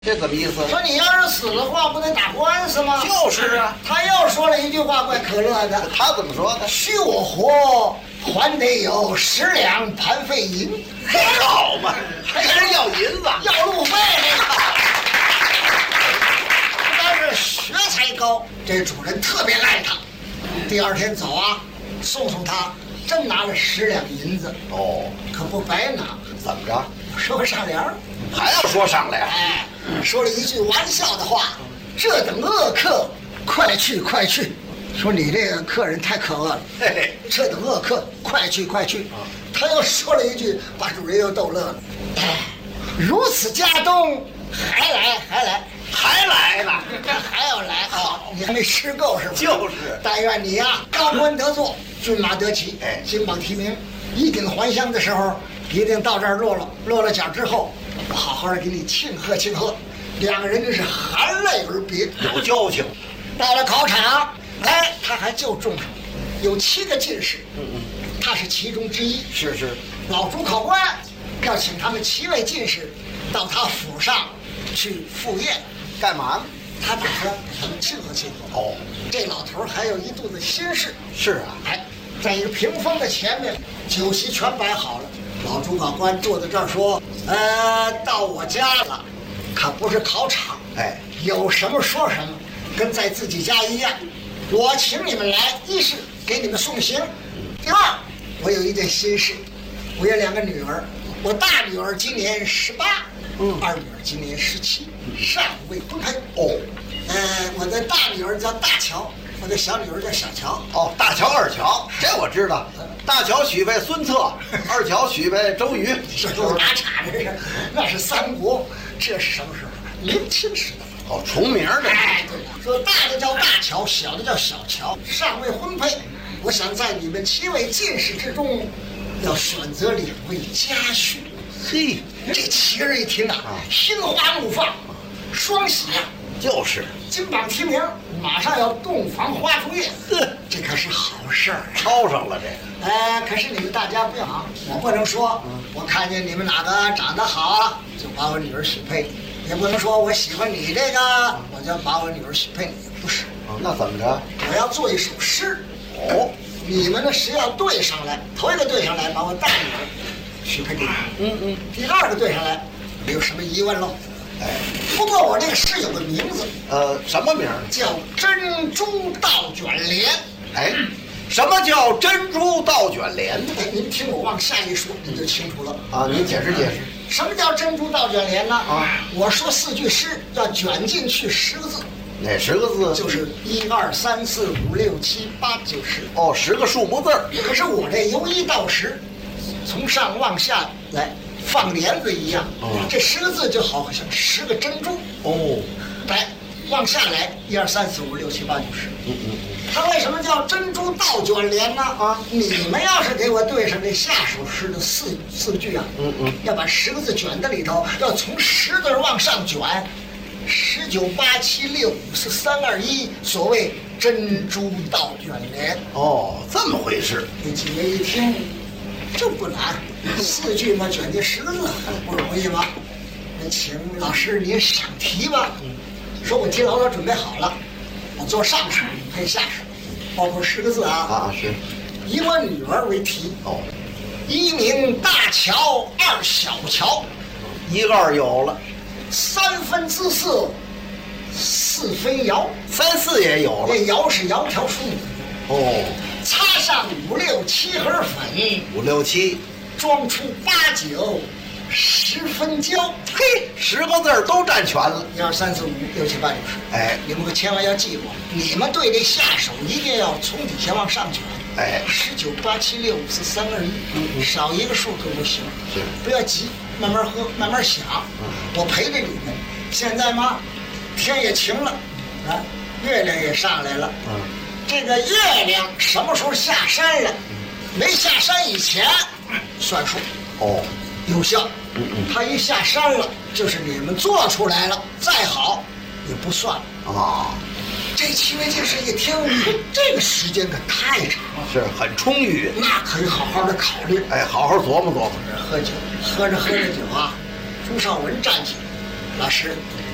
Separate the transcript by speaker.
Speaker 1: 这怎么意思？
Speaker 2: 说你要是死了话，不得打官司吗？
Speaker 1: 就是啊，
Speaker 2: 他又说了一句话，怪可乐的。
Speaker 1: 他怎么说的？
Speaker 2: 许我活，还得有10两盘费银。
Speaker 1: 好嘛，还跟人要银子，
Speaker 2: 要路费了。但是学才高，这主人特别爱他。第二天走啊，送他，真拿了10两银子。
Speaker 1: 哦，
Speaker 2: 可不白拿。
Speaker 1: 怎么着？
Speaker 2: 说个上联儿。
Speaker 1: 还要说上联？
Speaker 2: 哎，说了一句玩笑的话：“这等恶客，快去快去！”说你这个客人太可恶了。
Speaker 1: 嘿嘿，
Speaker 2: 这等恶客，快去快去！他又说了一句，把主人又逗乐了。哎，如此家东，还来呢，还要来啊！你还没吃够是吧？
Speaker 1: 就是。
Speaker 2: 但愿你呀，高官得坐，骏马得骑，金榜题名，衣锦还乡的时候，一定到这儿落了脚之后，我好好的给你庆贺庆贺。两个人真是含泪而别，
Speaker 1: 有交情。
Speaker 2: 到了考场，哎，他还就中上，有7个进士，他是其中之一。
Speaker 1: 是。
Speaker 2: 老主考官要请他们7位进士到他府上去赴宴，
Speaker 1: 干嘛呢？
Speaker 2: 他打算给他们庆贺庆贺。
Speaker 1: 哦，
Speaker 2: 这老头还有一肚子心事。
Speaker 1: 是啊，
Speaker 2: 哎，在一个屏风的前面，酒席全摆好了。老主考官坐在这儿说：“到我家了，可不是考场。
Speaker 1: 哎，
Speaker 2: 有什么说什么，跟在自己家一样。我请你们来，一是给你们送行，第二，我有一件心事。我有2个女儿，我大女儿今年18，二女儿今年17，尚未婚配。哦，我的大女儿叫大乔，我的小女儿叫小乔。
Speaker 1: 哦，大乔、二乔，这我知道。大乔许配孙策，二乔许配周瑜。
Speaker 2: 这都打岔，这是那是三国，这是什么时候？明清时代。
Speaker 1: 哦，重名的。
Speaker 2: 哎，对了，说大的叫大乔，小的叫小乔，尚未婚配。我想在你们7位进士之中，要选择2位家婿。
Speaker 1: 嘿，
Speaker 2: 这7人一听啊，心花怒放，双喜啊！
Speaker 1: 就是
Speaker 2: 金榜题名，马上要洞房花烛夜，这可是好事儿。
Speaker 1: 抄上了这个。
Speaker 2: 可是你们大家不要啊，我不能说，我看见你们哪个长得好啊，就把我女儿许配你；也不能说我喜欢你这个，我就把我女儿许配你。不是，
Speaker 1: 那怎么着？
Speaker 2: 我要做一首诗。
Speaker 1: 哦，
Speaker 2: 你们的诗要对上来，头一个对上来，把我大女儿许配给你。第2个对上来，没有什么疑问喽。
Speaker 1: 哎，
Speaker 2: 不过我这个诗有个名字，
Speaker 1: 什么名？
Speaker 2: 叫《珍珠倒卷帘》。
Speaker 1: 哎，什么叫珍珠倒卷帘？
Speaker 2: 哎，您听我往下一说，您就清楚了。
Speaker 1: 啊，您解释解释。
Speaker 2: 什么叫珍珠倒卷帘呢？
Speaker 1: 啊，
Speaker 2: 我说4句诗，要卷进去10个字。
Speaker 1: 哪10个字？
Speaker 2: 就是1、2、3、4、5、6、7、8、9、10。
Speaker 1: 哦，10个数目字儿。
Speaker 2: 可是我这由1到10，从上往下来放帘子一样。这10个字就好像10个珍珠。
Speaker 1: 哦，
Speaker 2: 来往下来1、2、3、4、5、6、7、8、9、10。它为什么叫珍珠倒卷帘呢？你们要是给我对上这下首诗的四句啊，要把10个字卷在里头，要从10字往上卷，10、9、8、7、6、5、4、3、2、1，所谓珍珠倒卷帘。
Speaker 1: 哦，这么回事。
Speaker 2: 你几位一听，这不难，4句嘛，卷进10个字，很不容易吗？那请老师您赏题吧。说我题老早准备好了，我做上手配下手，包括10个字啊。
Speaker 1: 是。
Speaker 2: 以我女儿为题。哦。1名大乔，2小乔。
Speaker 1: 1个2有了。
Speaker 2: 3分姿色，4分窈。
Speaker 1: 3、4也有了。
Speaker 2: 这窈是窈窕淑女。
Speaker 1: 哦。
Speaker 2: 擦上5、6、7盒粉。
Speaker 1: 5、6、7。
Speaker 2: 装出8、9、10分娇。
Speaker 1: 嘿，10个字儿都占全了。
Speaker 2: 1、2、3、4、5、6、7、8、9、10。
Speaker 1: 哎，
Speaker 2: 你们可千万要记住，你们对这下手一定要从底下往上卷。
Speaker 1: 哎
Speaker 2: ，10、9、8、7、6、5、4、3、2、1，少一个数都不行。
Speaker 1: 是，
Speaker 2: 不要急，慢慢喝，慢慢想。我陪着你们。现在嘛，天也晴了，月亮也上来了。这个月亮什么时候下山了？没下山以前算数。哦，有效。它一下山了，就是你们做出来了，再好也不算了啊。这7位进士一听，这个时间可太长了，
Speaker 1: 是很充裕，
Speaker 2: 那可以好好的考虑。
Speaker 1: 哎，好好琢磨琢磨。
Speaker 2: 喝酒，喝着酒啊，朱绍文站起来，老师。